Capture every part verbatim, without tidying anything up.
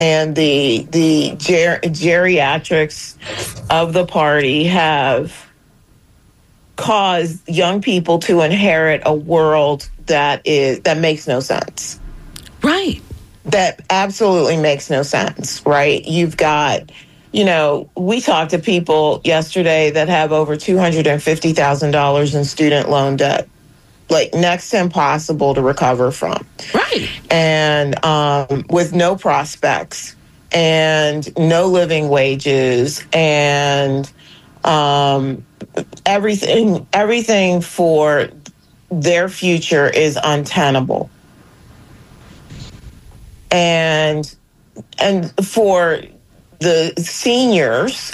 and the the ger- geriatrics of the party have caused young people to inherit a world that is that makes no sense. Right. That absolutely makes no sense, right? You've got, you know, we talked to people yesterday that have over two hundred fifty thousand dollars in student loan debt, like next to impossible to recover from. Right. And um, with no prospects and no living wages and um, everything, everything for their future is untenable. And and for the seniors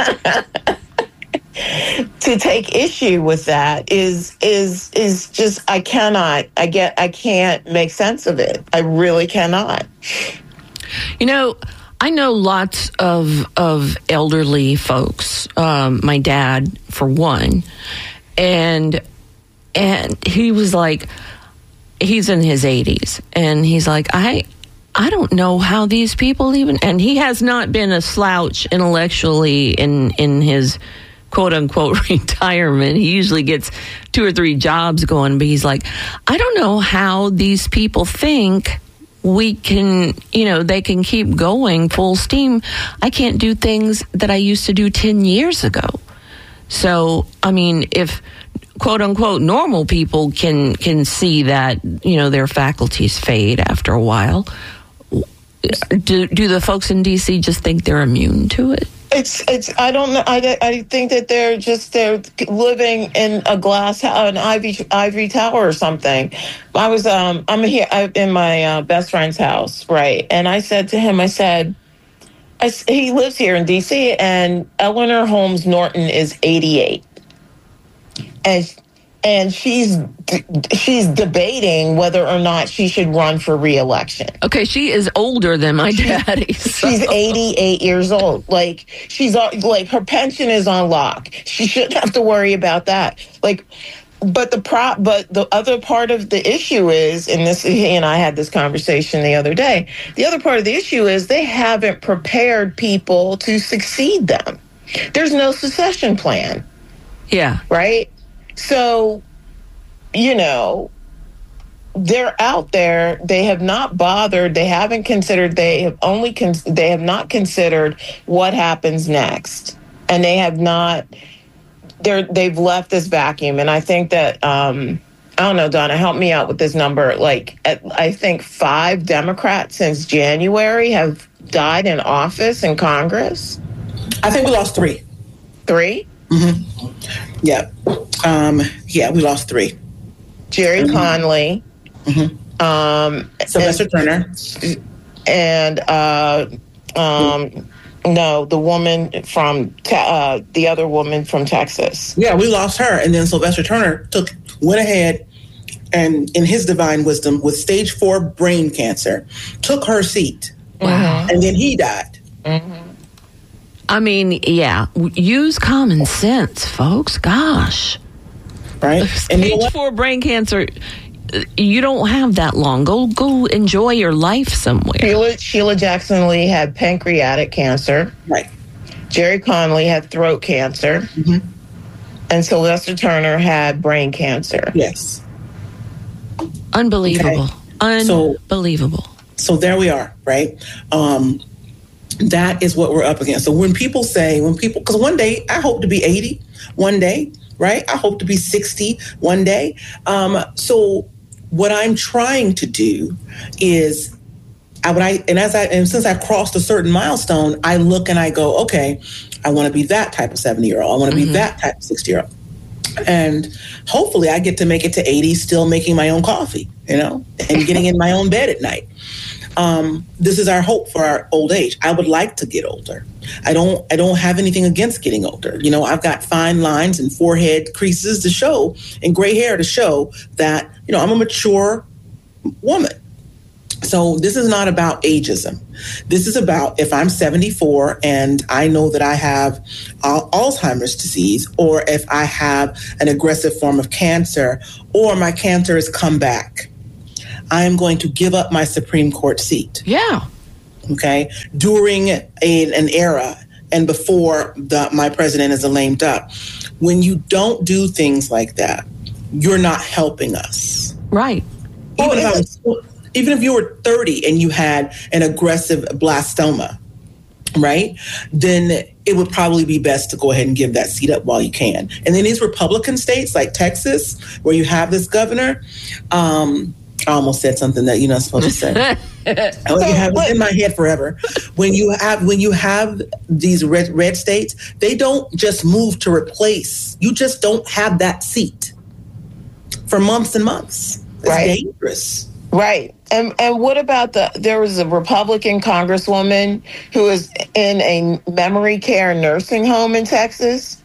to take issue with that is is is just I cannot I get I can't make sense of it. I really cannot. You know, I know lots of of elderly folks. Um, my dad, for one, and and he was like, he's in his eighties, and he's like, I. I don't know how these people even, and he has not been a slouch intellectually in, in his quote unquote retirement. He usually gets two or three jobs going, but he's like, I don't know how these people think we can, you know, they can keep going full steam. I can't do things that I used to do ten years ago. So, I mean, if quote unquote normal people can, can see that, you know, their faculties fade after a while, Do do the folks in D C just think they're immune to it? It's it's. I don't know. I, I think that they're just they're living in a glass house, an ivory ivory tower or something. I was um I'm here I'm in my uh, best friend's house, right? And I said to him, I said, I, he lives here in D C, and Eleanor Holmes Norton is eighty-eight, and. And she's she's debating whether or not she should run for re-election. Okay, she is older than my daddy. So. She's eighty-eight years old. Like she's like her pension is on lock. She shouldn't have to worry about that. Like, but the pro, but the other part of the issue is, and this he and I had this conversation the other day. The other part of the issue is they haven't prepared people to succeed them. There's no succession plan. Yeah. Right. So, you know, they're out there. They have not bothered. They haven't considered. They have only. Con- they have not considered what happens next, and they have not. They're. They've left this vacuum, and I think that. Um, I don't know, Donna. Help me out with this number. Like, at, I think five Democrats since January have died in office in Congress. I think we lost three. Three. Mm-hmm. Yeah. Um, yeah, we lost three. Jerry mm-hmm. Conley. Mm-hmm. Um, Sylvester and, Turner. And, uh, um, no, the woman from, te- uh, the other woman from Texas. Yeah, we lost her. And then Sylvester Turner took, went ahead and in his divine wisdom with stage four brain cancer, took her seat. Wow. And then he died. Mm-hmm. I mean, yeah, use common sense, folks. Gosh. Right? Stage you know four brain cancer, you don't have that long. Go go enjoy your life somewhere. Sheila, Sheila Jackson Lee had pancreatic cancer. Right. Jerry Conley had throat cancer. Mm-hmm. And Sylvester Turner had brain cancer. Yes. Unbelievable. Okay. Unbelievable. So, so there we are, right? Um, that is what we're up against. So when people say, when people, because one day I hope to be eighty, one day, right? I hope to be sixty one day. Um, so what I'm trying to do is, I would I and as I and since I crossed a certain milestone, I look and I go, okay, I want to be that type of seventy year old. I want to mm-hmm. be that type of sixty year old. And hopefully I get to make it to eighty, still making my own coffee, you know, and getting in my own bed at night. Um, this is our hope for our old age. I would like to get older. I don't, I don't have anything against getting older. You know, I've got fine lines and forehead creases to show and gray hair to show that, you know, I'm a mature woman. So this is not about ageism. This is about if I'm seventy-four and I know that I have uh, Alzheimer's disease, or if I have an aggressive form of cancer, or my cancer has come back, I am going to give up my Supreme Court seat. Yeah. okay, during a, an era and before the, my president is a lame duck. When you don't do things like that, you're not helping us. Right. Even, if I was, even if you were thirty and you had an aggressive blastoma, right, then it would probably be best to go ahead and give that seat up while you can. And in these Republican states like Texas, where you have this governor, um, I almost said something that you're not supposed to say. Oh, you have it in my head forever. When you have when you have these red red states, they don't just move to replace. You just don't have that seat for months and months. It's right. dangerous. Right. And and what about the, there was a Republican congresswoman who is in a memory care nursing home in Texas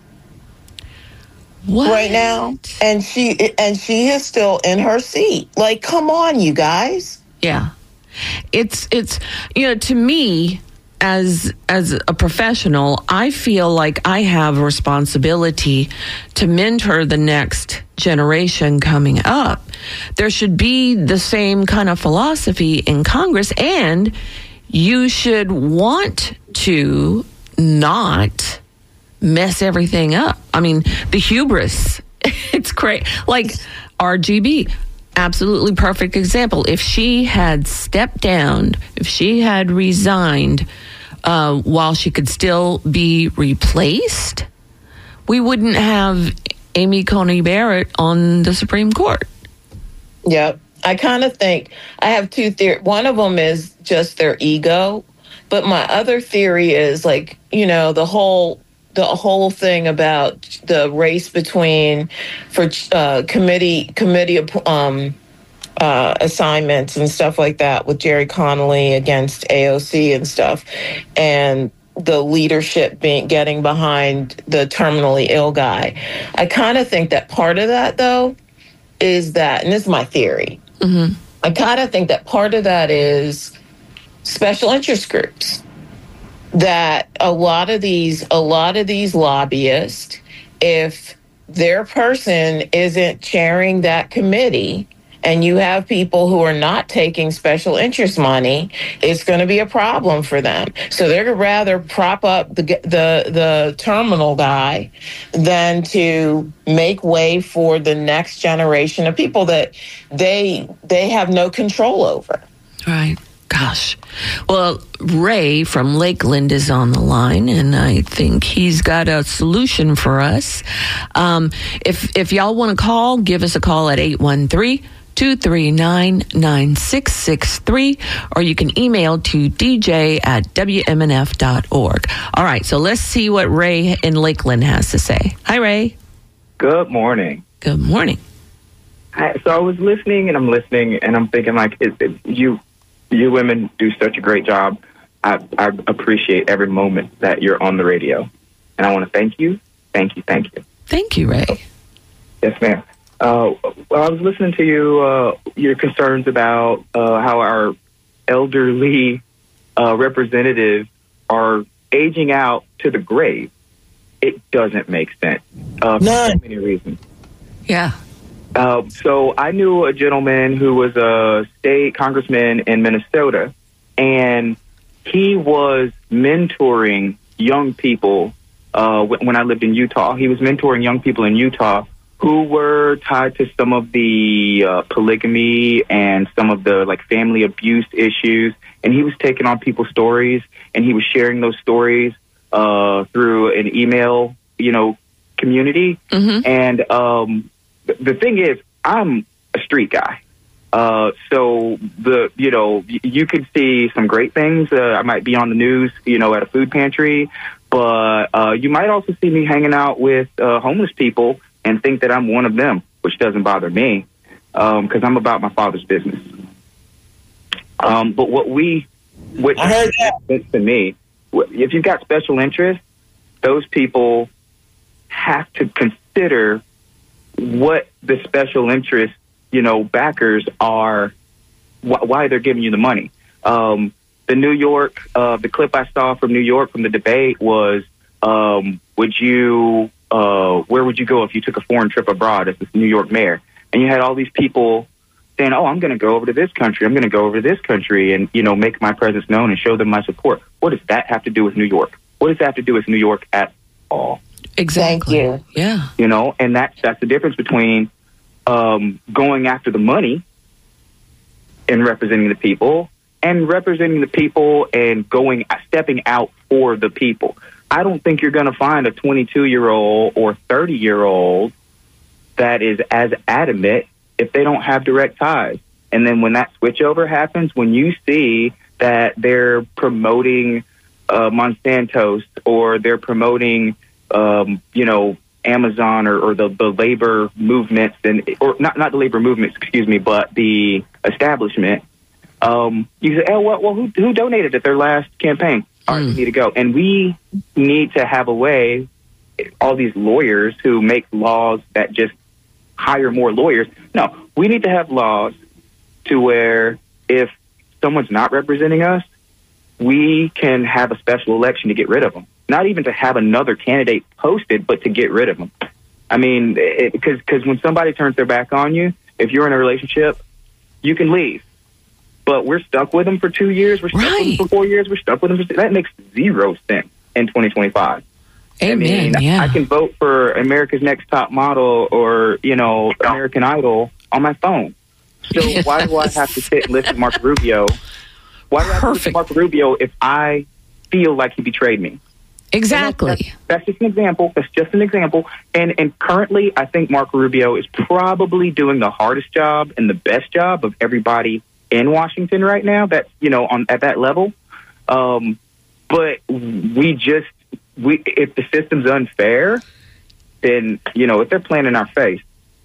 what? right now. And she, and she is still in her seat. Like, come on, you guys. Yeah. It's, it's, you know, to me, as as a professional, I feel like I have a responsibility to mentor the next generation coming up. There should be the same kind of philosophy in Congress, and you should want to not mess everything up. I mean, the hubris, it's great. Like R G B. Absolutely perfect example. If she had stepped down, if she had resigned uh, while she could still be replaced, we wouldn't have Amy Coney Barrett on the Supreme Court. Yep. I kind of think I have two theories. One of them is just their ego. But my other theory is, like, you know, the whole the whole thing about the race between for uh, committee committee um, uh, assignments and stuff like that with Jerry Connolly against A O C and stuff, and the leadership being getting behind the terminally ill guy. I kind of think that part of that, though, is that, and this is my theory, mm-hmm. I kind of think that part of that is special interest groups. That a lot of these, a lot of these lobbyists, if their person isn't chairing that committee, and you have people who are not taking special interest money, it's going to be a problem for them. So they'd rather prop up the the the terminal guy than to make way for the next generation of people that they they have no control over. Right. Gosh. Well, Ray from Lakeland is on the line, and I think he's got a solution for us. Um, if if y'all want to call, give us a call at eight one three, two three nine, nine six six three, or you can email to d j at w m n f dot org. All right, so let's see what Ray in Lakeland has to say. Hi, Ray. Good morning. Good morning. Hi, so I was listening, and I'm listening, and I'm thinking, like, it, it, you... You women do such a great job. I, I appreciate every moment that you're on the radio. And I want to thank you. Thank you. Thank you. Thank you, Ray. Yes, ma'am. Uh, well, I was listening to you, uh, your concerns about uh, how our elderly uh, representatives are aging out to the grave. It doesn't make sense uh, for so many reasons. Yeah. Uh, so I knew a gentleman who was a state congressman in Minnesota, and he was mentoring young people. Uh, when I lived in Utah, he was mentoring young people in Utah who were tied to some of the uh, polygamy and some of the like family abuse issues. And he was taking on people's stories, and he was sharing those stories uh, through an email, you know, community. Mm-hmm. And um, the thing is, I'm a street guy. Uh, so the, you know, you could see some great things. Uh, I might be on the news, you know, at a food pantry, but uh, you might also see me hanging out with uh, homeless people and think that I'm one of them, which doesn't bother me because um, I'm about my father's business. Um, but what we, which I heard that. makes sense to me, if you've got special interests, those people have to consider what the special interest, you know, backers are, wh- why they're giving you the money. Um, the New York, uh, the clip I saw from New York from the debate was, um, would you, uh, where would you go if you took a foreign trip abroad as the New York mayor? And you had all these people saying, oh, I'm going to go over to this country. I'm going to go over to this country and, you know, make my presence known and show them my support. What does that have to do with New York? What does that have to do with New York at all? Exactly. Thank you. Yeah. You know, and that's, that's the difference between um, going after the money and representing the people and representing the people and going, stepping out for the people. I don't think you're going to find a twenty-two-year-old or thirty-year-old that is as adamant if they don't have direct ties. And then when that switchover happens, when you see that they're promoting uh, Monsanto's or they're promoting, um, you know, Amazon or, or the, the labor movements and or not not the labor movements, excuse me, but the establishment. Um, you say, oh, well, well who, who donated at their last campaign? All right, we need to go. And we need to have a way, all these lawyers who make laws that just hire more lawyers. No, we need to have laws to where if someone's not representing us, we can have a special election to get rid of them. Not even to have another candidate posted, but to get rid of them. I mean, because because when somebody turns their back on you, if you're in a relationship, you can leave. But we're stuck with them for two years. We're stuck Right. with them for four years. We're stuck with them. For, that makes zero sense in twenty twenty-five. Amen. I mean, yeah. I can vote for America's Next Top Model or, you know, American Idol on my phone. So Yes. why do I have to sit and listen to Marco Rubio? Why do I have to listen to Perfect. Marco Rubio if I feel like he betrayed me? Exactly. That's, that's just an example. That's just an example. And and currently, I think Marco Rubio is probably doing the hardest job and the best job of everybody in Washington right now. That's, you know, on at that level. Um, but we just we if the system's unfair, then you know if they're playing in our face.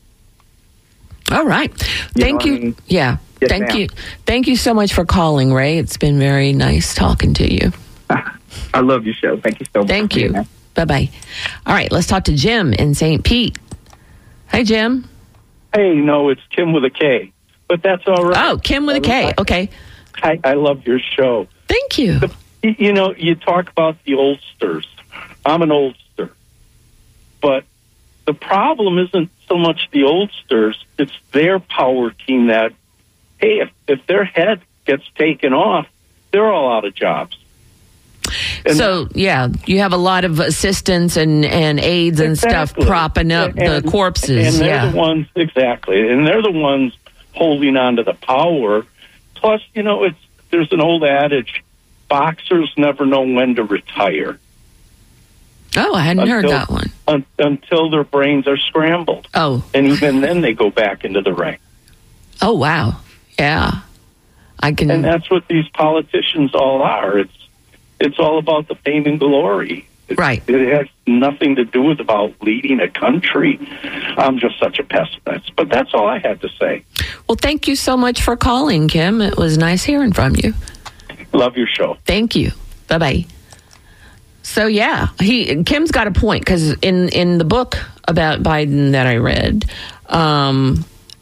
All right. You Thank know you. what I mean? Yeah. Yes, Thank ma'am. you. Thank you so much for calling, Ray. It's been very nice talking to you. I love your show. Thank you so much. Thank for being you. there. Bye-bye. All right, let's talk to Jim in Saint Pete. Hi, Jim. Hey, no, it's Kim with a K, but that's all right. Oh, Kim with a K. Okay. I, I love your show. Thank you. You, you know, you talk about the oldsters. I'm an oldster. But the problem isn't so much the oldsters, it's their power team that, hey, if, if their head gets taken off, they're all out of jobs. And So, yeah, you have a lot of assistants and, and aides and Exactly. stuff propping up And- the corpses. And they're Yeah. the ones, exactly, and they're the ones holding on to the power. Plus, you know, it's there's an old adage, boxers never know when to retire. Oh, I hadn't heard Until- that one. Un- until their brains are scrambled. Oh. And even then they go back into the ring. Oh, wow. Yeah. I can. And that's what these politicians all are. It's it's all about the fame and glory. It, Right. It has nothing to do with about leading a country. I'm just such a pessimist. But that's all I had to say. Well, thank you so much for calling, Kim. It was nice hearing from you. Love your show. Thank you. Bye bye. So yeah, he Kim's got a point because in in the book about Biden that I read, um,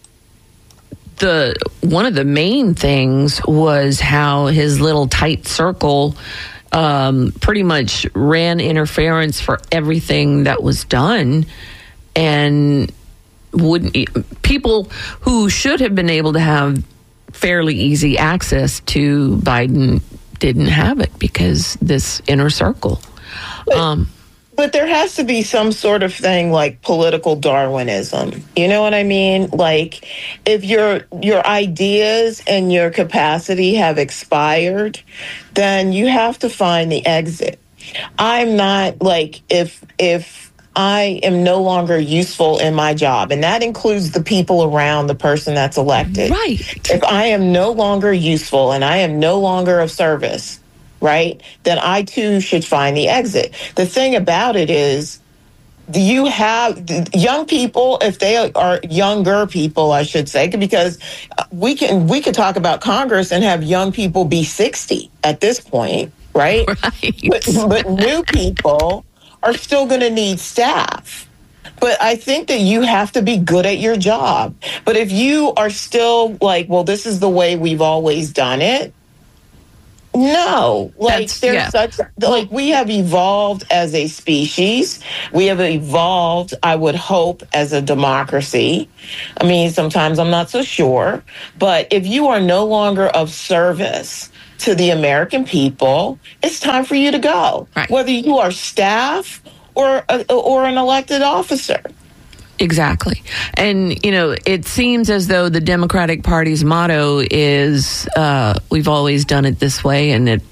the one of the main things was how his little tight circle um, pretty much ran interference for everything that was done, and wouldn't people who should have been able to have fairly easy access to Biden didn't have it because this inner circle. Um, But there has to be some sort of thing like political Darwinism. You know what I mean? Like if your your ideas and your capacity have expired, then you have to find the exit. I'm not like if if I am no longer useful in my job, and that includes the people around the person that's elected. right. If I am no longer useful and I am no longer of service, right, then I too should find the exit. The thing about it is, do you have young people, if they are younger people, I should say, because we can we could talk about Congress and have young people be sixty at this point, right? Right. But, but new people are still going to need staff. But I think that you have to be good at your job. But if you are still like, well, this is the way we've always done it, No, like That's- there's yeah. such like we have evolved as a species. We have evolved, I would hope, as a democracy. I mean, sometimes I'm not so sure, but if you are no longer of service to the American people, it's time for you to go. Right. Whether you are staff or a, or an elected officer. Exactly. And, you know, it seems as though the Democratic Party's motto is uh, we've always done it this way, and it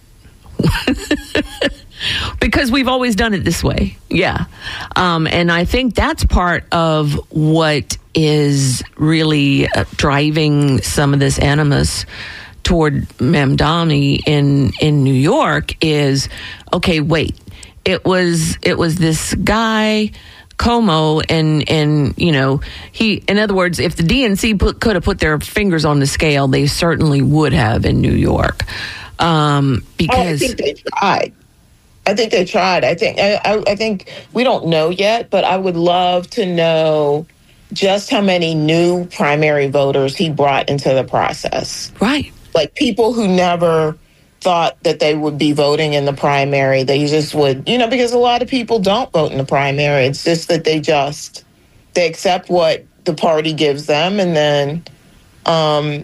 because we've always done it this way. Yeah. Um, and I think that's part of what is really uh, driving some of this animus toward Mamdani in, in New York is, okay, wait, it was, it was this guy, Como, and, and, you know, he, in other words, if the D N C put, could have put their fingers on the scale, they certainly would have in New York. Um, because oh, I think they tried. I think they tried. I think, I, I, I think we don't know yet, but I would love to know just how many new primary voters he brought into the process. Right. Like people who never thought that they would be voting in the primary. They just would, you know, because a lot of people don't vote in the primary. It's just that they just, they accept what the party gives them, and then um,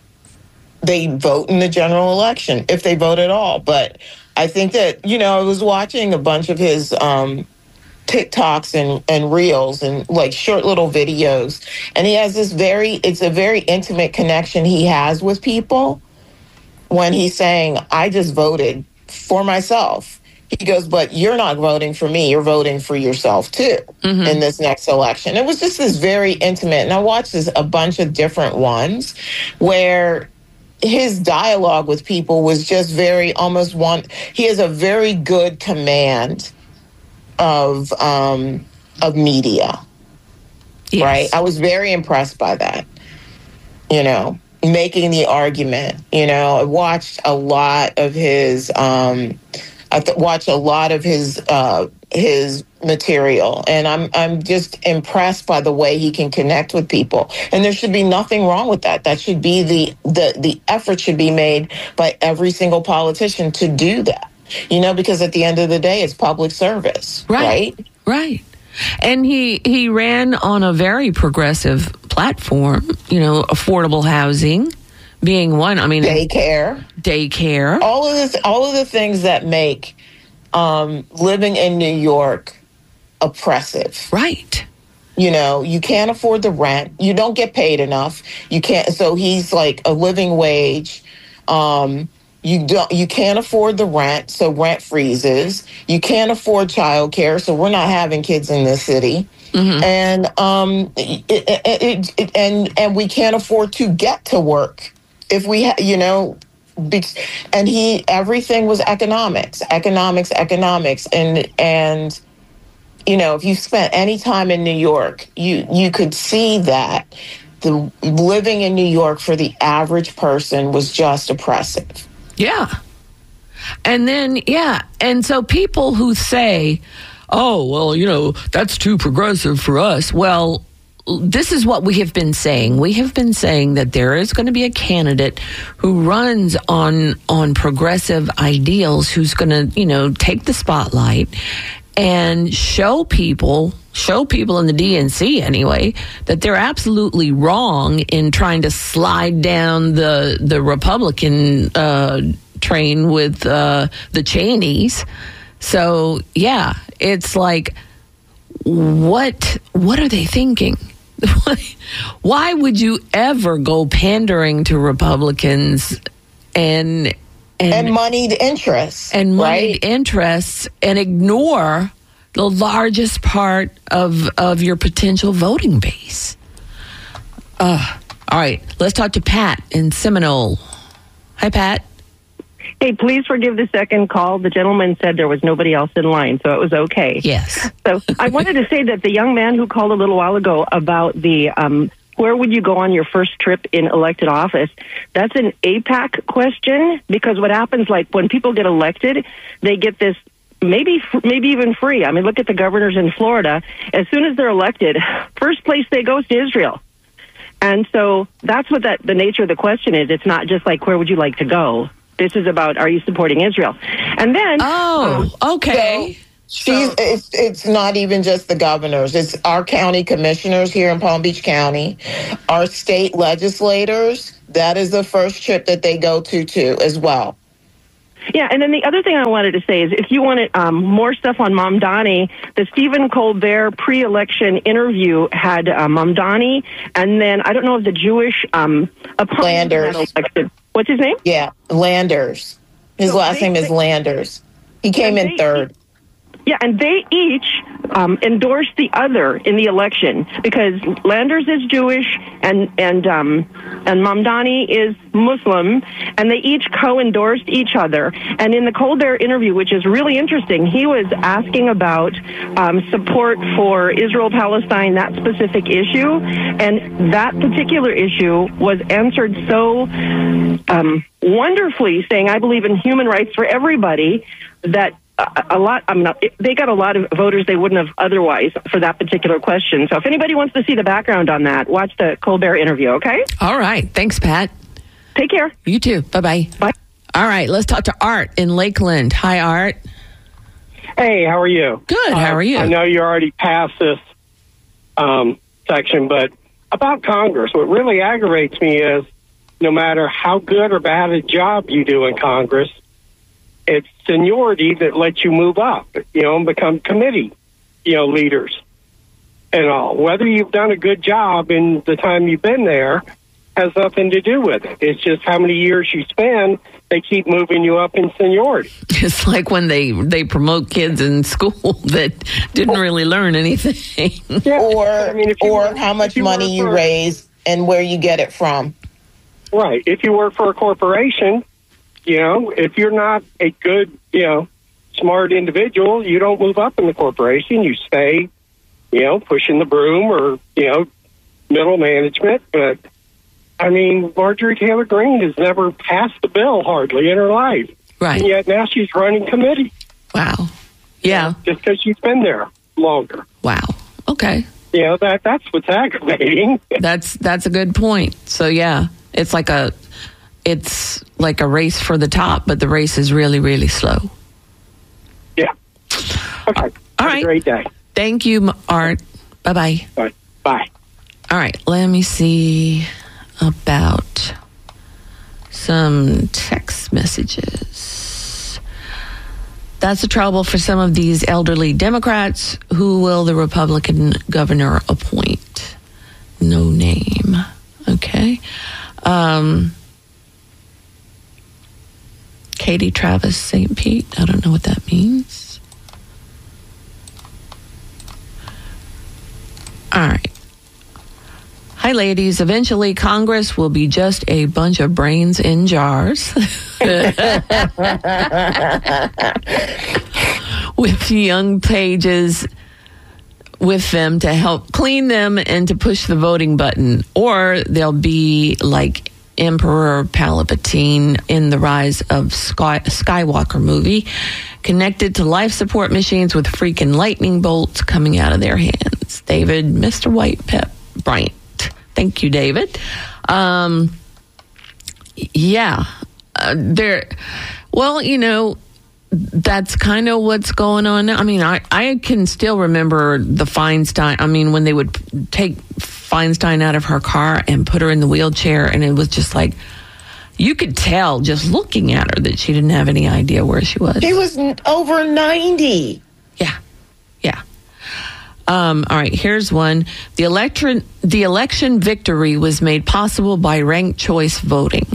they vote in the general election, if they vote at all. But I think that, you know, I was watching a bunch of his um, TikToks and, and reels and like short little videos. And he has this very, it's a very intimate connection he has with people when he's saying, I just voted for myself. He goes, but you're not voting for me. You're voting for yourself, too, mm-hmm. in this next election. It was just this very intimate. And I watched this a bunch of different ones where his dialogue with people was just very almost one. He has a very good command of um, of media. Yes. Right. I was very impressed by that. You know, making the argument, you know, I watched a lot of his, um, I th- watched a lot of his, uh, his material, and I'm, I'm just impressed by the way he can connect with people. And there should be nothing wrong with that. That should be the, the, the effort should be made by every single politician to do that, you know, because at the end of the day, it's public service. Right. Right. Right. And he, he ran on a very progressive platform, you know, affordable housing being one. I mean, daycare, daycare, all of this, all of the things that make um, living in New York oppressive. Right. You know, you can't afford the rent. You don't get paid enough. You can't. So he's like a living wage. Um, You don't. You can't afford the rent, so rent freezes. You can't afford childcare, so we're not having kids in this city. Mm-hmm. And um, it, it, it, it, and and we can't afford to get to work if we, ha- you know. Be, and he, everything was economics, economics, economics, and and you know, if you spent any time in New York, you you could see that the living in New York for the average person was just oppressive. Yeah. And then, yeah. And so people who say, oh, well, you know, that's too progressive for us. Well, this is what we have been saying. We have been saying that there is going to be a candidate who runs on on progressive ideals, who's going to, you know, take the spotlight and show people, show people in the D N C anyway, that they're absolutely wrong in trying to slide down the the Republican uh, train with uh, the Cheneys. So yeah, it's like, what what are they thinking? Why would you ever go pandering to Republicans and and, and moneyed interests and moneyed right? interests and ignore the largest part of of your potential voting base? Uh, all right, let's talk to Pat in Seminole. Hi, Pat. Hey, please forgive the second call. The gentleman said there was nobody else in line, so it was okay. Yes. So I wanted to say that the young man who called a little while ago about the um, where would you go on your first trip in elected office, that's an A PAC question, because what happens, like when people get elected, they get this maybe maybe even free. I mean, look at the governors in Florida. As soon as they're elected, first place they go is to Israel. And so that's what that the nature of the question is. It's not just like, where would you like to go? This is about, are you supporting Israel? And then... Oh, okay. So, She's, it's, it's not even just the governors. It's our county commissioners here in Palm Beach County, our state legislators. That is the first trip that they go to, too, as well. Yeah, and then the other thing I wanted to say is if you wanted um, more stuff on Mamdani, the Stephen Colbert pre-election interview had uh, Mamdani, and then I don't know if the Jewish um, opponent Landers. elected. What's his name? Yeah, Landers. His So last they- name is they- Landers. He came in they- third. Yeah, and they each um, endorsed the other in the election because Landers is Jewish and and um, and Mamdani is Muslim, and they each co-endorsed each other. And in the Colbert interview, which is really interesting, he was asking about um, support for Israel-Palestine, that specific issue, and that particular issue was answered so um, wonderfully, saying, "I believe in human rights for everybody," that a lot, I'm not, they got a lot of voters they wouldn't have otherwise for that particular question. So if anybody wants to see the background on that, watch the Colbert interview, okay? All right. Thanks, Pat. Take care. You too. Bye-bye. Bye. All right. Let's talk to Art in Lakeland. Hi, Art. Hey, how are you? Good. How are you? I know you already passed this um, section, but about Congress, what really aggravates me is no matter how good or bad a job you do in Congress, it's seniority that lets you move up, you know, and become committee, you know, leaders and all. Whether you've done a good job in the time you've been there has nothing to do with it. It's just how many years you spend, they keep moving you up in seniority. It's like when they, they promote kids in school that didn't really learn anything. Yeah. Or, I mean, if you or work- how much if you money work you for- raise and where you get it from. Right. If you work for a corporation, you know, if you're not a good, you know, smart individual, you don't move up in the corporation. You stay, you know, pushing the broom or, you know, middle management. But, I mean, Marjorie Taylor Greene has never passed the bill hardly in her life. Right. And yet now she's running committee. Wow. Yeah. Just because she's been there longer. Wow. Okay. You know, that that's what's aggravating. That's that's a good point. So yeah, it's like a it's like a race for the top, but the race is really, really slow. Yeah. Okay. All Have right. a great day. Thank you, Art. Bye-bye. Bye. Bye. All right, let me see about some text messages. That's the trouble for some of these elderly Democrats. Who will the Republican governor appoint? No name. Okay. Um, Katie Travis Saint Pete. I don't know what that means. All right. Hi, ladies. Eventually, Congress will be just a bunch of brains in jars. With young pages with them to help clean them and to push the voting button. Or they'll be like Emperor Palpatine in the Rise of Sky- Skywalker movie, connected to life support machines with freaking lightning bolts coming out of their hands. David, Mister White Pep Bryant. Thank you, David. Um, yeah, uh, there. Well, you know, that's kind of what's going on now. I mean, I, I can still remember the Feinstein. I mean, when they would take Feinstein out of her car and put her in the wheelchair, and it was just like, you could tell just looking at her that she didn't have any idea where she was. She was n- over ninety. Yeah, yeah. Um, all right, here's one. The election, the election victory was made possible by ranked choice voting.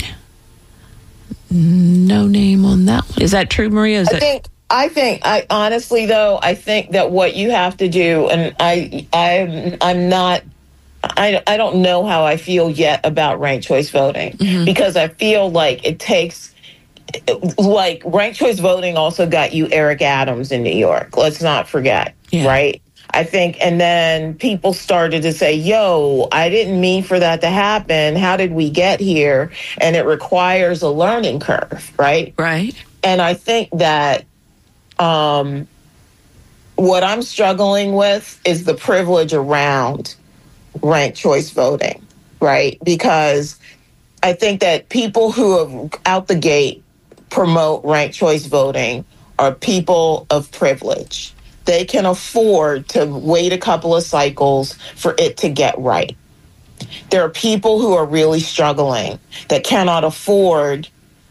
No name on that one. Is that true, Maria? Is I that- think I think I honestly though I think that what you have to do, and I I I'm not I I don't know how I feel yet about ranked choice voting, Mm-hmm. because I feel like it takes like ranked choice voting also got you Eric Adams in New York. Let's not forget, Yeah. right? I think, and then people started to say, yo, I didn't mean for that to happen. How did we get here? And it requires a learning curve, right? right? And I think that um, what I'm struggling with is the privilege around ranked choice voting, right? Because I think that people who have out the gate promote ranked choice voting are people of privilege. They can afford to wait a couple of cycles for it to get right. There are people who are really struggling that cannot afford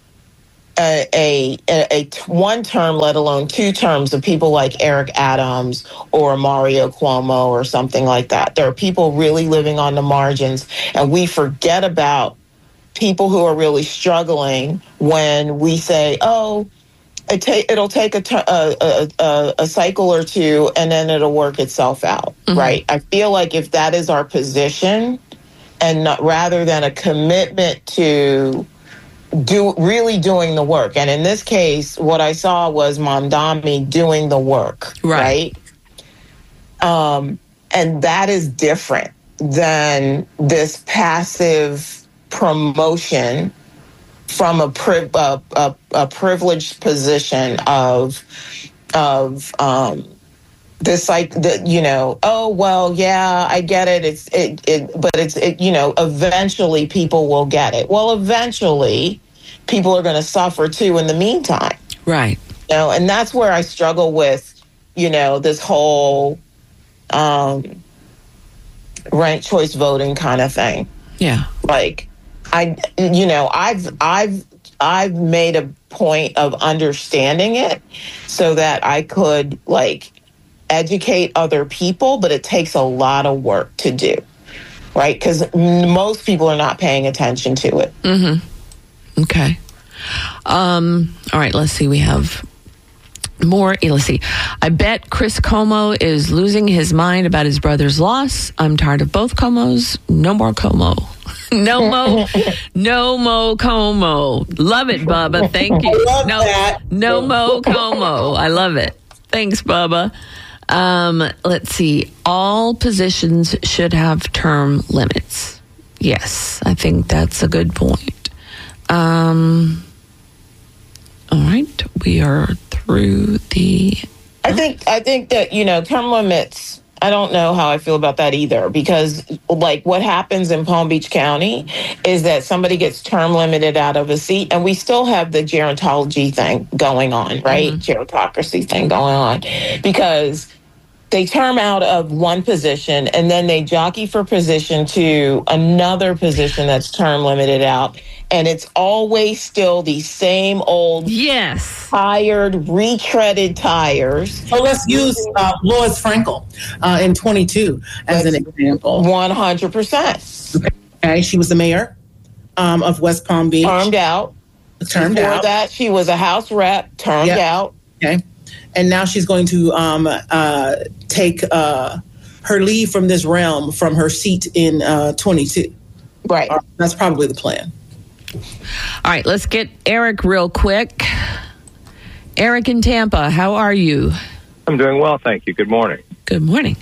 a, a, a, a one term, let alone two terms, of people like Eric Adams or Mario Cuomo or something like that. There are people really living on the margins, and we forget about people who are really struggling when we say, oh, it ta- it'll take a, t- a, a, a cycle or two and then it'll work itself out, mm-hmm. right? I feel like if that is our position, and not, rather than a commitment to do really doing the work. And in this case, what I saw was Mamdani doing the work, right? right? Um, and that is different than this passive promotion from a, pri- a, a, a privileged position of of um, this, like, the, you know, oh, well, yeah, I get it. It's it, it but it's, it, you know, eventually people will get it. Well, eventually people are going to suffer too in the meantime. Right. You know, and that's where I struggle with, you know, this whole um, ranked choice voting kind of thing. Yeah. Like, I, you know, I've, I've, I've made a point of understanding it so that I could, like, educate other people, but it takes a lot of work to do, right? Because most people are not paying attention to it. Mm-hmm. Okay. Um, all right, let's see. We have more. Let's see. I bet Chris Cuomo is losing his mind about his brother's loss. I'm tired of both Cuomos. No more Cuomo. No mo, no mo Cuomo. Love it, Bubba. Thank you. I love no, that. no mo Cuomo. I love it. Thanks, Bubba. Um, let's see. All positions should have term limits. Yes, I think that's a good point. Um, all right, we are through the. I think I think that, you know, term limits. I don't know how I feel about that either, because, like, what happens in Palm Beach County is that somebody gets term limited out of a seat, and we still have the gerontology thing going on, right? Mm-hmm. Gerontocracy thing going on, because they term out of one position and then they jockey for position to another position that's term limited out. And it's always still the same old, yes, tired, retreaded tires. So let's use uh, Lois Frankel uh, in twenty-two as an example. one hundred percent. Okay, she was the mayor um, of West Palm Beach. Termed out. Termed Before out. that, she was a House rep, termed yep. out. Okay. And now she's going to um, uh, take uh, her leave from this realm from her seat in uh, twenty-two. Right. Uh, that's probably the plan. All right, let's get Eric real quick. Eric in Tampa, how are you? I'm doing well, thank you. Good morning. Good morning.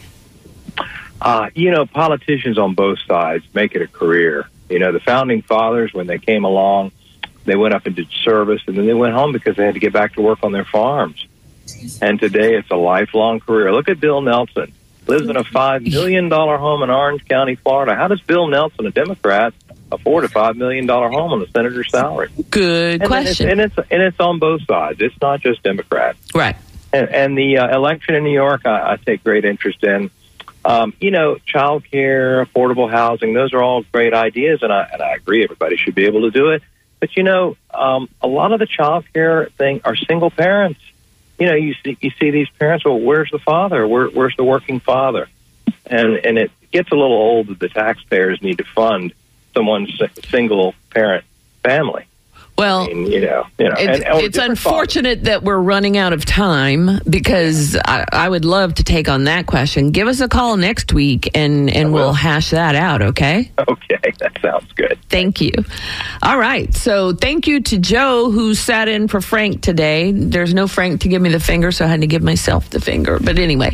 Uh, you know, politicians on both sides make it a career. You know, the founding fathers, when they came along, they went up and did service, and then they went home because they had to get back to work on their farms. And today it's a lifelong career. Look at Bill Nelson. Lives in a five million dollars home in Orange County, Florida. How does Bill Nelson, a Democrat, afford a five million dollars home on the senator's salary? Good and question. It's, and, it's, and it's on both sides. It's not just Democrats. Right. And, and the uh, election in New York, I, I take great interest in. Um, you know, child care, affordable housing, those are all great ideas, and I, and I agree everybody should be able to do it. But, you know, um, a lot of the child care thing are single parents. You know, you see, you see these parents, well, where's the father? Where, where's the working father? And and it gets a little old that the taxpayers need to fund someone's single parent family. Well, I mean, you know, you know, it's, and, it's unfortunate fathers. that we're running out of time, because I, I would love to take on that question. Give us a call next week, and, and we'll hash that out, okay? Okay, that sounds good. Thank you. All right, so thank you to Joe, who sat in for Frank today. There's no Frank to give me the finger, so I had to give myself the finger. But anyway.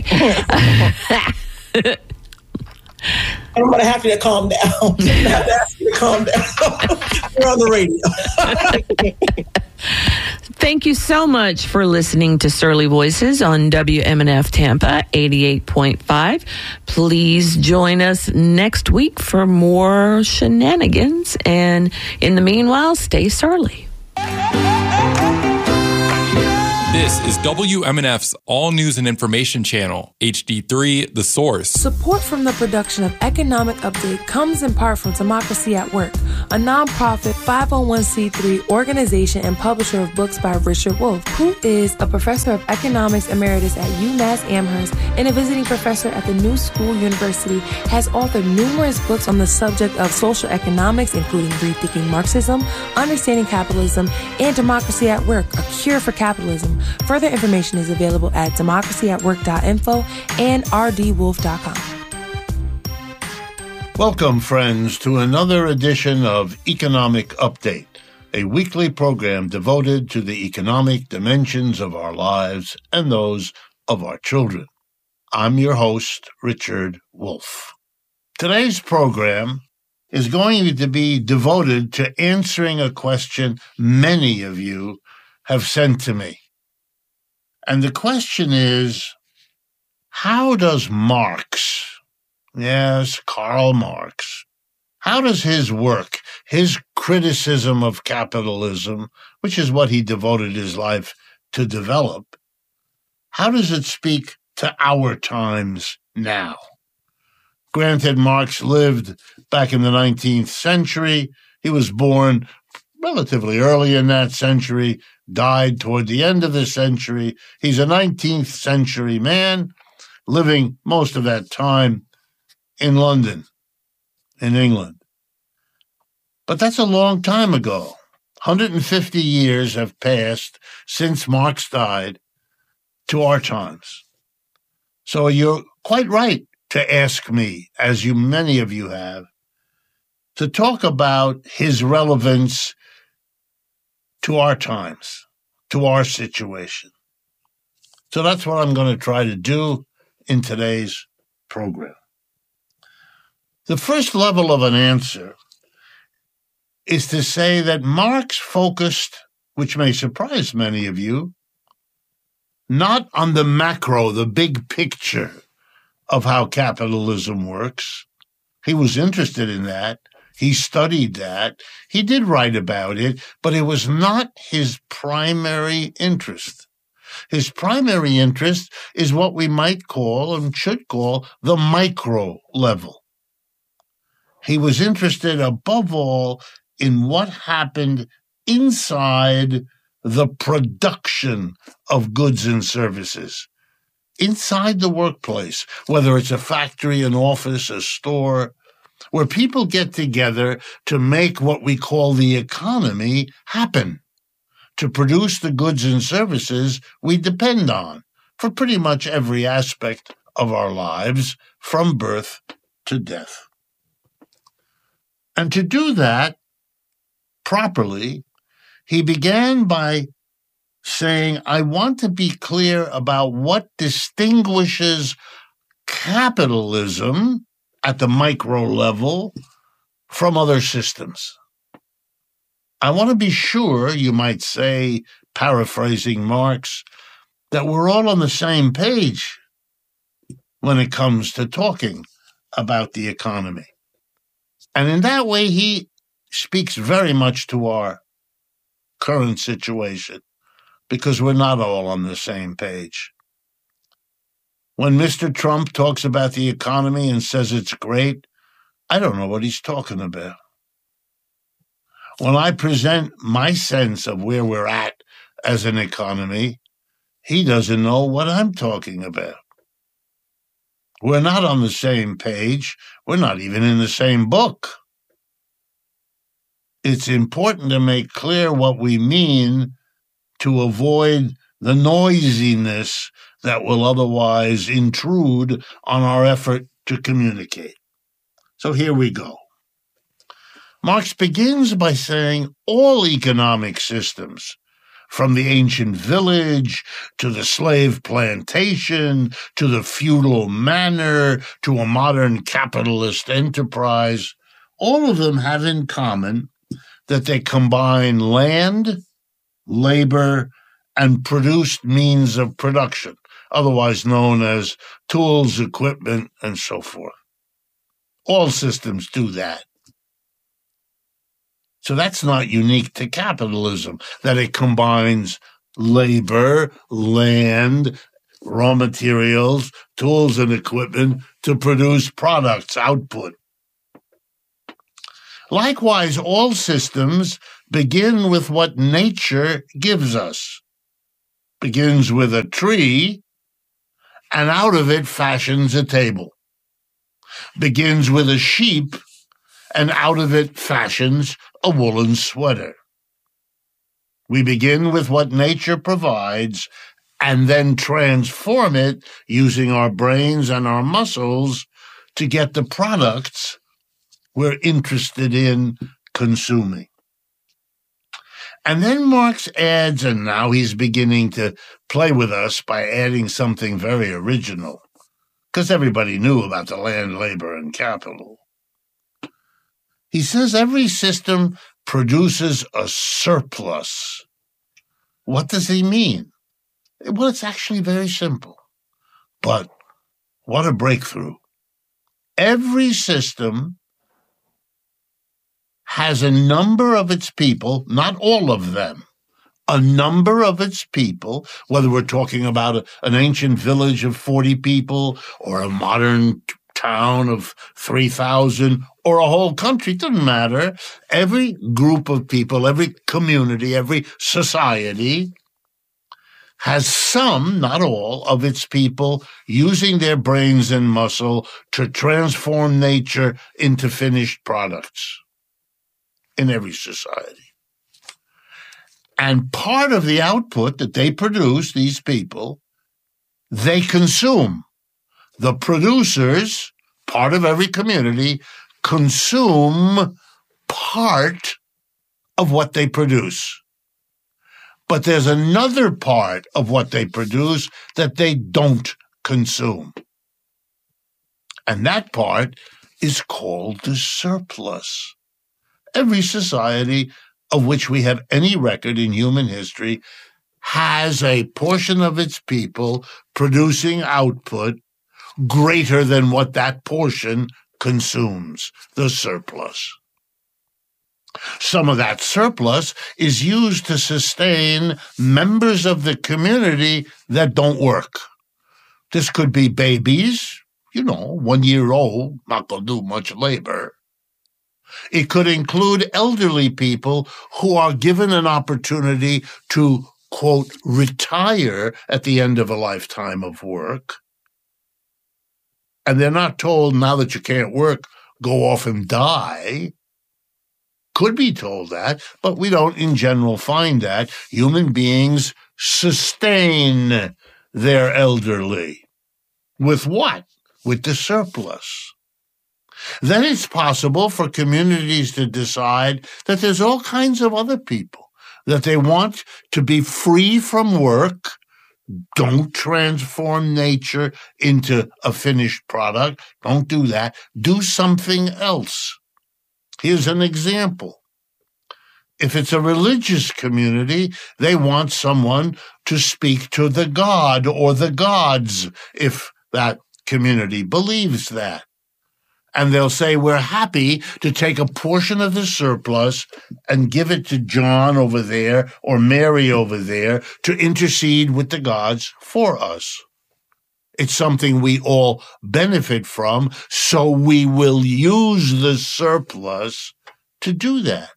I'm going to have you to calm down. I'm going to have to ask you to calm down. We're on the radio. Thank you so much for listening to Surly Voices on W M N F Tampa eighty-eight point five. Please join us next week for more shenanigans. And in the meanwhile, stay surly. This is W M N F's All News and Information Channel, H D three, The Source. Support from the production of Economic Update comes in part from Democracy at Work, a nonprofit five oh one c three organization and publisher of books by Richard Wolff, who is a professor of economics emeritus at UMass Amherst and a visiting professor at the New School University, has authored numerous books on the subject of social economics, including Rethinking Marxism, Understanding Capitalism, and Democracy at Work, A Cure for Capitalism. Further information is available at democracy at work dot info and r d wolf dot com. Welcome, friends, to another edition of Economic Update, a weekly program devoted to the economic dimensions of our lives and those of our children. I'm your host, Richard Wolff. Today's program is going to be devoted to answering a question many of you have sent to me. And the question is, how does Marx, yes, Karl Marx, how does his work, his criticism of capitalism, which is what he devoted his life to develop, how does it speak to our times now? Granted, Marx lived back in the nineteenth century. He was born relatively early in that century, died toward the end of the century. He's a nineteenth century man, living most of that time in London, in England. But that's a long time ago. one hundred fifty years have passed since Marx died to our times. So you're quite right to ask me, as you many of you have, to talk about his relevance to our times, to our situation. So that's what I'm going to try to do in today's program. The first level of an answer is to say that Marx focused, which may surprise many of you, not on the macro, the big picture of how capitalism works. He was interested in that. He studied that. He did write about it, but it was not his primary interest. His primary interest is what we might call and should call the micro level. He was interested above all in what happened inside the production of goods and services, inside the workplace, whether it's a factory, an office, a store, where people get together to make what we call the economy happen, to produce the goods and services we depend on for pretty much every aspect of our lives, from birth to death. And to do that properly, he began by saying, I want to be clear about what distinguishes capitalism at the micro level from other systems. I want to be sure, you might say, paraphrasing Marx, that we're all on the same page when it comes to talking about the economy. And in that way, he speaks very much to our current situation, because we're not all on the same page. When Mister Trump talks about the economy and says it's great, I don't know what he's talking about. When I present my sense of where we're at as an economy, he doesn't know what I'm talking about. We're not on the same page. We're not even in the same book. It's important to make clear what we mean to avoid the noisiness that will otherwise intrude on our effort to communicate. So here we go. Marx begins by saying all economic systems, from the ancient village to the slave plantation to the feudal manor to a modern capitalist enterprise, all of them have in common that they combine land, labor, and produced means of production, otherwise known as tools, equipment, and so forth. All systems do that. So that's not unique to capitalism, that it combines labor, land, raw materials, tools, and equipment to produce products, output. Likewise, all systems begin with what nature gives us. Begins with a tree, and out of it fashions a table. Begins with a sheep, and out of it fashions a woolen sweater. We begin with what nature provides and then transform it using our brains and our muscles to get the products we're interested in consuming. And then Marx adds, and now he's beginning to play with us by adding something very original, because everybody knew about the land, labor, and capital. He says every system produces a surplus. What does he mean? Well, it's actually very simple. But what a breakthrough. Every system has a number of its people, not all of them, a number of its people, whether we're talking about a, an ancient village of forty people or a modern t- town of three thousand or a whole country, it doesn't matter. Every group of people, every community, every society has some, not all, of its people using their brains and muscle to transform nature into finished products in every society. And part of the output that they produce, these people, they consume. The producers, part of every community, consume part of what they produce. But there's another part of what they produce that they don't consume. And that part is called the surplus. Every society of which we have any record in human history has a portion of its people producing output greater than what that portion consumes, the surplus. Some of that surplus is used to sustain members of the community that don't work. This could be babies, you know, one year old, not going to do much labor. It could include elderly people who are given an opportunity to, quote, retire at the end of a lifetime of work. And they're not told, now that you can't work, go off and die. Could be told that, but we don't in general find that. Human beings sustain their elderly. With what? With the surplus. Then it's possible for communities to decide that there's all kinds of other people that they want to be free from work. Don't transform nature into a finished product. Don't do that. Do something else. Here's an example. If it's a religious community, they want someone to speak to the god or the gods, if that community believes that. And they'll say, we're happy to take a portion of the surplus and give it to John over there or Mary over there to intercede with the gods for us. It's something we all benefit from, so we will use the surplus to do that.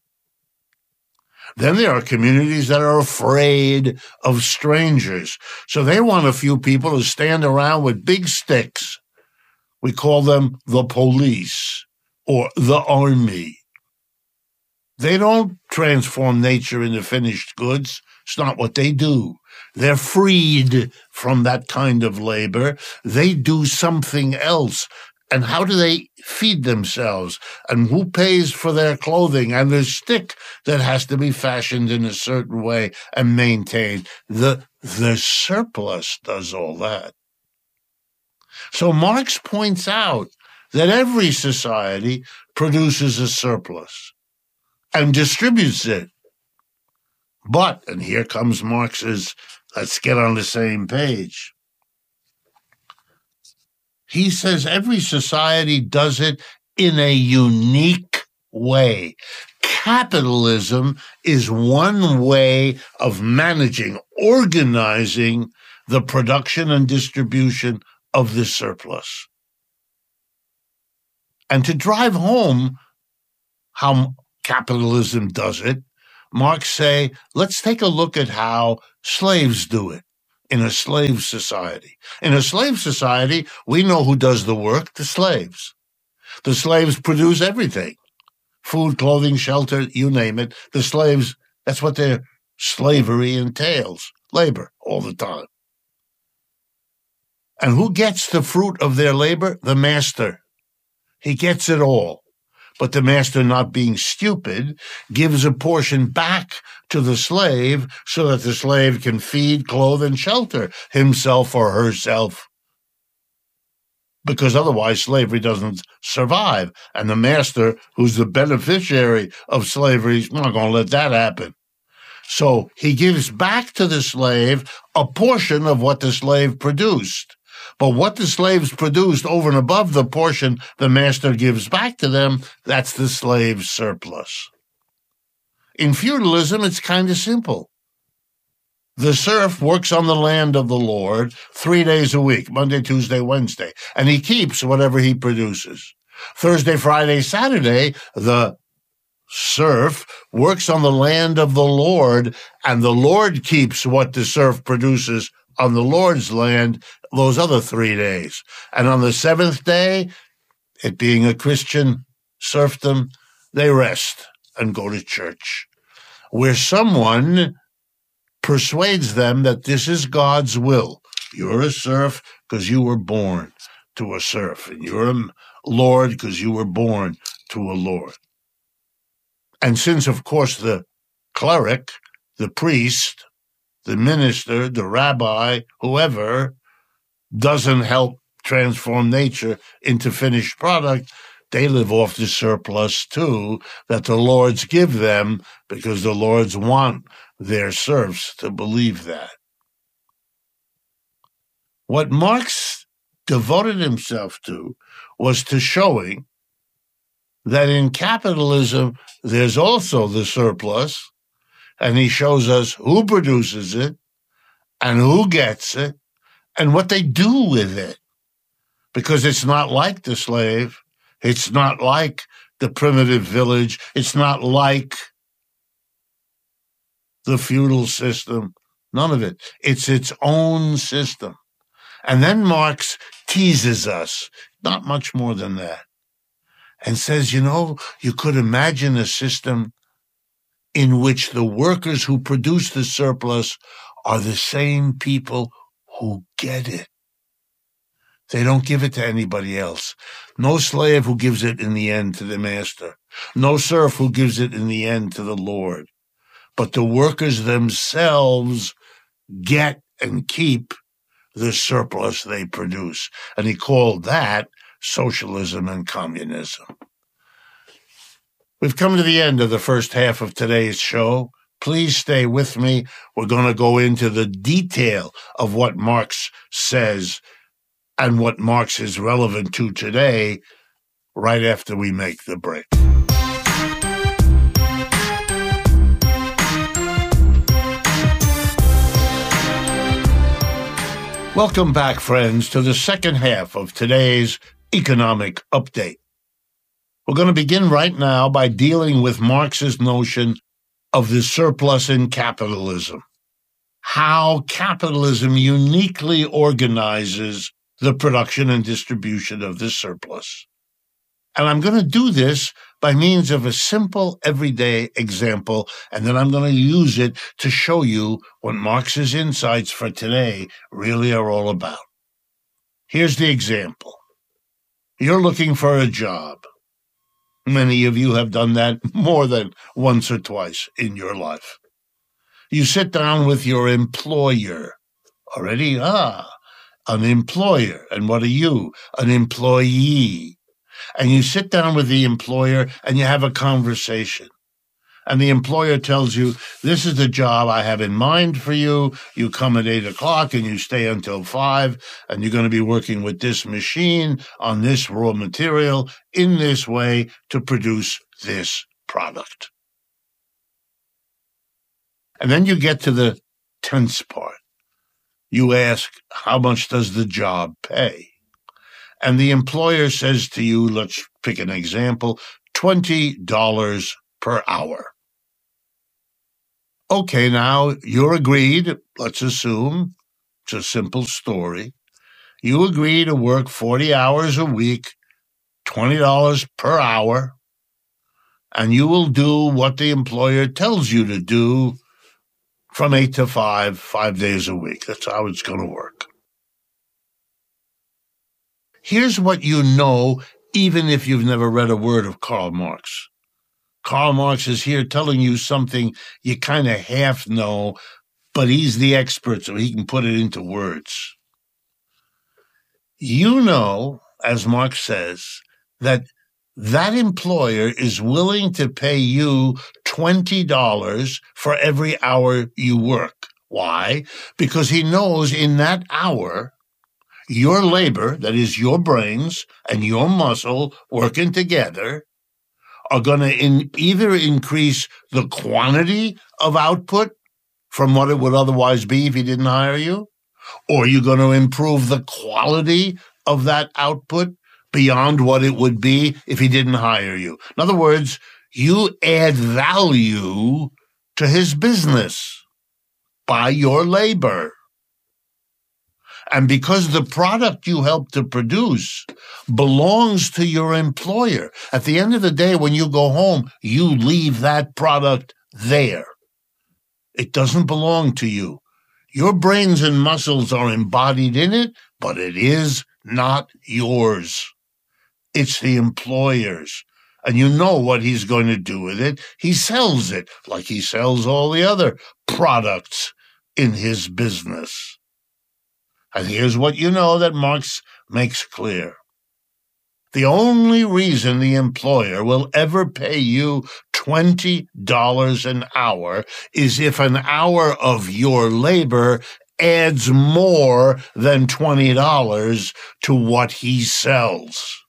Then there are communities that are afraid of strangers, so they want a few people to stand around with big sticks. We call them the police or the army. They don't transform nature into finished goods. It's not what they do. They're freed from that kind of labor. They do something else. And how do they feed themselves? And who pays for their clothing? And the stick that has to be fashioned in a certain way and maintained. The, the surplus does all that. So Marx points out that every society produces a surplus and distributes it. But, and here comes Marx's, let's get on the same page. He says every society does it in a unique way. Capitalism is one way of managing, organizing the production and distribution of the surplus. And to drive home how capitalism does it, Marx say, let's take a look at how slaves do it in a slave society. In a slave society, we know who does the work, the slaves. The slaves produce everything. Food, clothing, shelter, you name it. The slaves, that's what their slavery entails. Labor all the time. And who gets the fruit of their labor? The master. He gets it all. But the master, not being stupid, gives a portion back to the slave so that the slave can feed, clothe, and shelter himself or herself. Because otherwise slavery doesn't survive. And the master, who's the beneficiary of slavery, is not going to let that happen. So he gives back to the slave a portion of what the slave produced. But what the slaves produced over and above the portion the master gives back to them, that's the slave's surplus. In feudalism, it's kind of simple. The serf works on the land of the Lord three days a week, Monday, Tuesday, Wednesday, and he keeps whatever he produces. Thursday, Friday, Saturday, the serf works on the land of the Lord, and the Lord keeps what the serf produces on the Lord's land those other three days. And on the seventh day, it being a Christian serfdom, they rest and go to church, where someone persuades them that this is God's will. You're a serf because you were born to a serf, and you're a lord because you were born to a lord. And since, of course, the cleric, the priest, the minister, the rabbi, whoever, doesn't help transform nature into finished product, they live off the surplus too that the lords give them, because the lords want their serfs to believe that. What Marx devoted himself to was to showing that in capitalism there's also the surplus, and he shows us who produces it and who gets it and what they do with it. Because it's not like the slave. It's not like the primitive village. It's not like the feudal system. None of it. It's its own system. And then Marx teases us, not much more than that, and says, you know, you could imagine a system in which the workers who produce the surplus are the same people who get it. They don't give it to anybody else. No slave who gives it in the end to the master. No serf who gives it in the end to the Lord. But the workers themselves get and keep the surplus they produce. And he called that socialism and communism. We've come to the end of the first half of today's show. Please stay with me. We're going to go into the detail of what Marx says and what Marx is relevant to today right after we make the break. Welcome back, friends, to the second half of today's economic update. We're going to begin right now by dealing with Marx's notion of the surplus in capitalism, how capitalism uniquely organizes the production and distribution of the surplus. And I'm going to do this by means of a simple everyday example, and then I'm going to use it to show you what Marx's insights for today really are all about. Here's the example. You're looking for a job. Many of you have done that more than once or twice in your life. You sit down with your employer. Already, ah, an employer. And what are you? An employee. And you sit down with the employer and you have a conversation. and the employer tells you, this is the job I have in mind for you. You come at eight o'clock and you stay until five, and you're going to be working with this machine on this raw material in this way to produce this product. And then you get to the tense part. You ask, how much does the job pay? And the employer says to you, let's pick an example, twenty dollars per hour. Okay, now you're agreed, let's assume, it's a simple story. You agree to work forty hours a week, twenty dollars per hour, and you will do what the employer tells you to do from eight to five, five days a week. That's how it's going to work. Here's what you know, even if you've never read a word of Karl Marx. Karl Marx is here telling you something you kind of half know, but he's the expert, so he can put it into words. You know, as Marx says, that that employer is willing to pay you twenty dollars for every hour you work. Why? Because he knows in that hour, your labor, that is your brains and your muscle working together, are going to in either increase the quantity of output from what it would otherwise be if he didn't hire you, or you're going to improve the quality of that output beyond what it would be if he didn't hire you. In other words, you add value to his business by your labor. And because the product you help to produce belongs to your employer, at the end of the day, when you go home, you leave that product there. It doesn't belong to you. Your brains and muscles are embodied in it, but it is not yours. It's the employer's. And you know what he's going to do with it. He sells it like he sells all the other products in his business. And here's what you know that Marx makes clear. The only reason the employer will ever pay you twenty dollars an hour is if an hour of your labor adds more than twenty dollars to what he sells.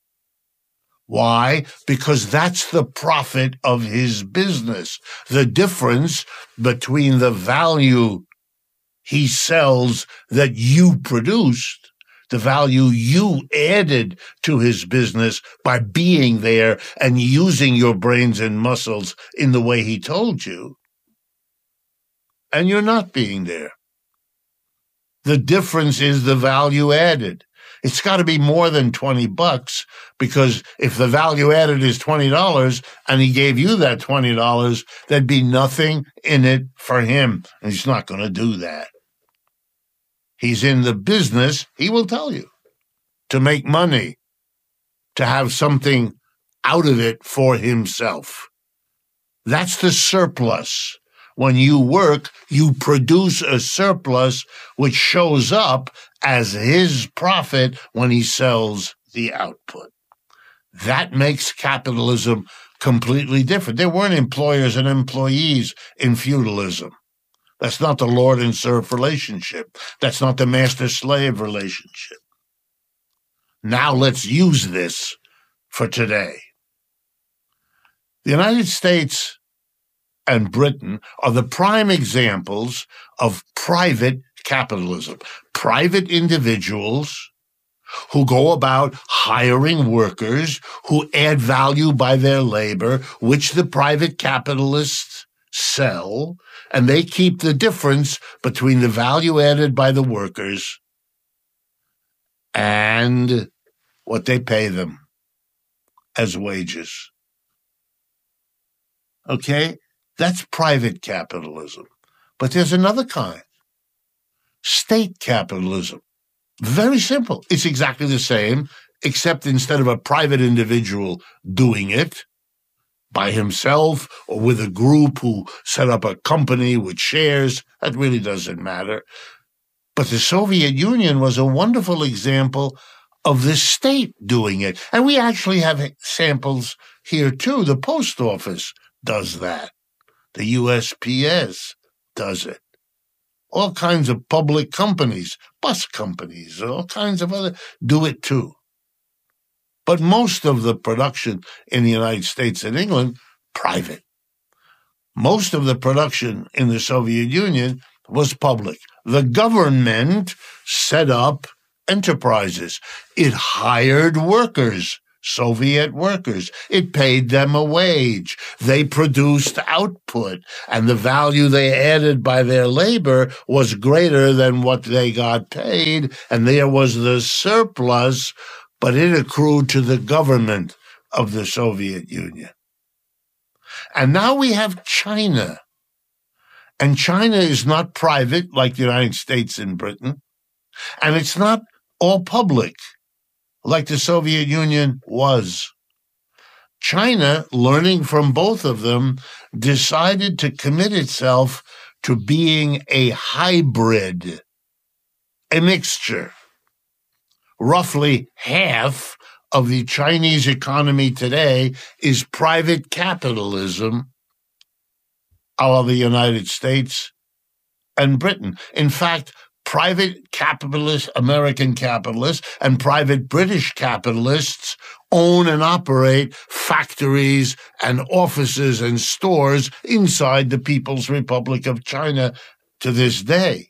Why? Because that's the profit of his business. The difference between the value he sells that you produced, the value you added to his business by being there and using your brains and muscles in the way he told you, and you're not being there. The difference is the value added. It's got to be more than twenty bucks, because if the value added is twenty dollars and he gave you that twenty dollars, there'd be nothing in it for him. And he's not going to do that. He's in the business, he will tell you, to make money, to have something out of it for himself. That's the surplus. When you work, you produce a surplus which shows up as his profit when he sells the output. That makes capitalism completely different. There weren't employers and employees in feudalism. That's not the lord and serf relationship. That's not the master-slave relationship. Now let's use this for today. The United States and Britain are the prime examples of private capitalism. Private individuals who go about hiring workers who add value by their labor, which the private capitalists sell, and they keep the difference between the value added by the workers and what they pay them as wages. Okay? That's private capitalism. But there's another kind. State capitalism. Very simple. It's exactly the same, except instead of a private individual doing it by himself or with a group who set up a company with shares, that really doesn't matter. But the Soviet Union was a wonderful example of the state doing it. And we actually have samples here too. The post office does that. The U S P S does it. All kinds of public companies, bus companies, all kinds of other, do it too. But most of the production in the United States and England, private. Most of the production in the Soviet Union was public. The government set up enterprises. It hired workers, Soviet workers. It paid them a wage. They produced output, and the value they added by their labor was greater than what they got paid, and there was the surplus, but it accrued to the government of the Soviet Union. And now we have China. And China is not private like the United States and Britain. And it's not all public like the Soviet Union was. China, learning from both of them, decided to commit itself to being a hybrid, a mixture. Roughly half of the Chinese economy today is private capitalism, a la the United States and Britain. In fact, private capitalists, American capitalists, and private British capitalists own and operate factories and offices and stores inside the People's Republic of China to this day.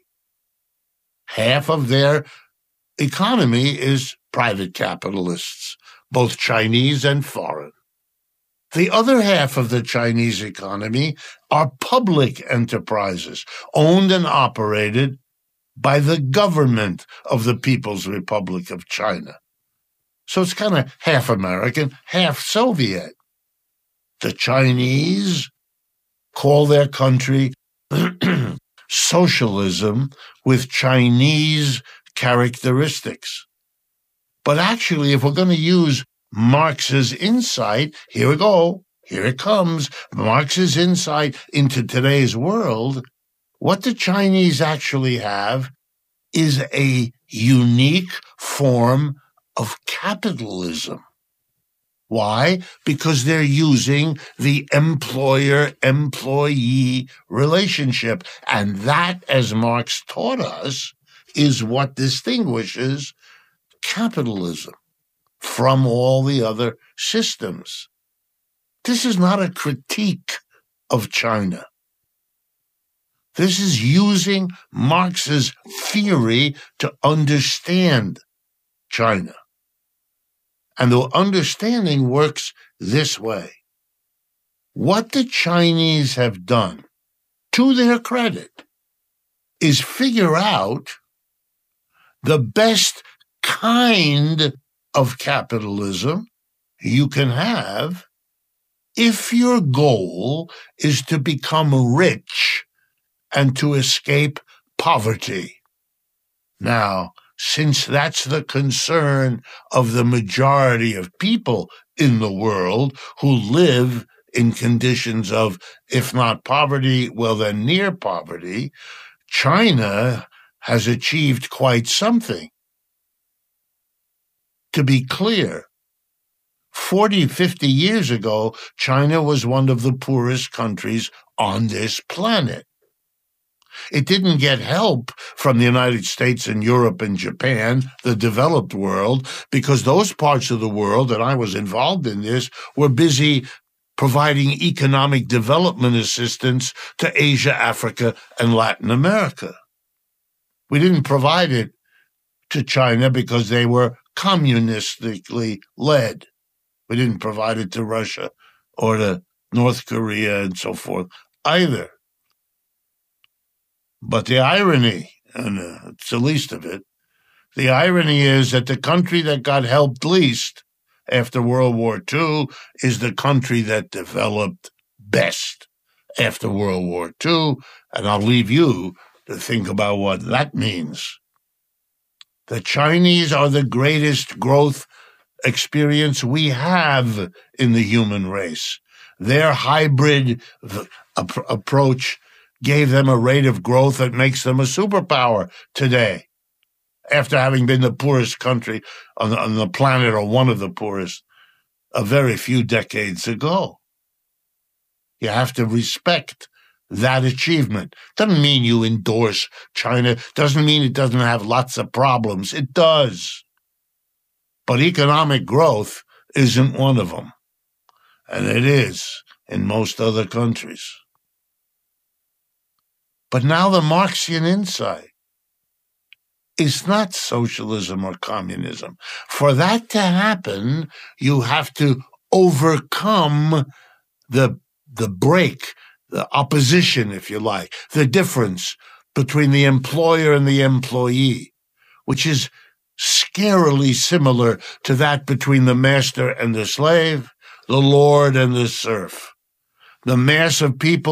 Half of their economy is private capitalists, both Chinese and foreign. The other half of the Chinese economy are public enterprises, owned and operated by the government of the People's Republic of China. So it's kind of half American, half Soviet. The Chinese call their country socialism with Chinese characteristics. But actually, if we're going to use Marx's insight, here we go, here it comes, Marx's insight into today's world, what the Chinese actually have is a unique form of capitalism. Why? Because they're using the employer-employee relationship. And that, as Marx taught us, is what distinguishes capitalism from all the other systems. This is not a critique of China. This is using Marx's theory to understand China. And the understanding works this way. What the Chinese have done, to their credit, is figure out the best kind of capitalism you can have if your goal is to become rich and to escape poverty. Now, since that's the concern of the majority of people in the world who live in conditions of, if not poverty, well then near poverty, China has achieved quite something. To be clear, forty, fifty years ago, China was one of the poorest countries on this planet. It didn't get help from the United States and Europe and Japan, the developed world, because those parts of the world, and I was involved in this, were busy providing economic development assistance to Asia, Africa, and Latin America. We didn't provide it to China because they were communistically led. We didn't provide it to Russia or to North Korea and so forth either. But the irony, and uh, it's the least of it, the irony is that the country that got helped least after World War Two is the country that developed best after World War Two, and I'll leave you to think about what that means. The Chinese are the greatest growth experience we have in the human race. Their hybrid v- ap- approach gave them a rate of growth that makes them a superpower today, after having been the poorest country on the, on the planet, or one of the poorest, a very few decades ago. You have to respect that achievement. Doesn't mean you endorse China. Doesn't mean it doesn't have lots of problems. It does. But economic growth isn't one of them. And it is in most other countries. But now the Marxian insight is not socialism or communism. For that to happen, you have to overcome the, the break, the opposition, if you like, the difference between the employer and the employee, which is scarily similar to that between the master and the slave, the lord and the serf. The mass of people